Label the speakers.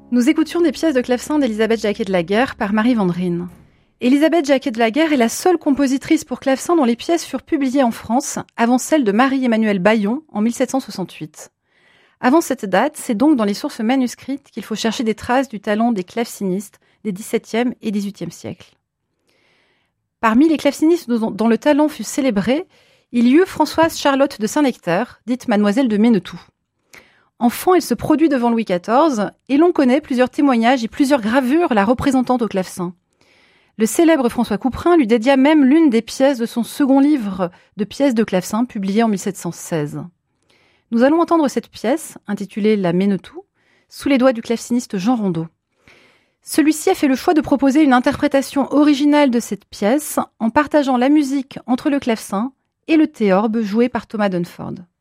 Speaker 1: Nous écoutions des pièces de clavecin d'Elisabeth Jacquet de la Guerre par Marie Vandrine. Elisabeth Jacquet de la Guerre est la seule compositrice pour clavecin dont les pièces furent publiées en France, avant celle de Marie-Emmanuelle Bayon en 1768. Avant cette date, c'est donc dans les sources manuscrites qu'il faut chercher des traces du talent des clavecinistes des XVIIe et XVIIIe siècles. Parmi les clavecinistes dont le talent fut célébré, il y eut Françoise Charlotte de Saint-Nectaire, dite Mademoiselle de Menetou. Enfant, elle se produit devant Louis XIV et l'on connaît plusieurs témoignages et plusieurs gravures la représentant au clavecin. Le célèbre François Couperin lui dédia même l'une des pièces de son second livre de pièces de clavecin publié en 1716. Nous allons entendre cette pièce, intitulée La Menetou, sous les doigts du claveciniste Jean Rondeau. Celui-ci a fait le choix de proposer une interprétation originale de cette pièce en partageant la musique entre le clavecin et le théorbe joué par Thomas Dunford.